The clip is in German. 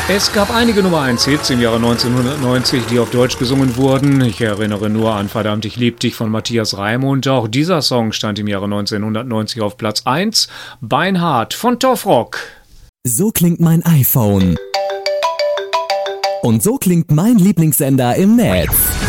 Es gab einige Nummer 1 Hits im Jahre 1990, die auf Deutsch gesungen wurden. Ich erinnere nur an Verdammt, ich lieb dich von Matthias Raimund. Auch dieser Song stand im Jahre 1990 auf Platz 1. Beinhard von Torfrock. So klingt mein iPhone. Und so klingt mein Lieblingssender im Netz.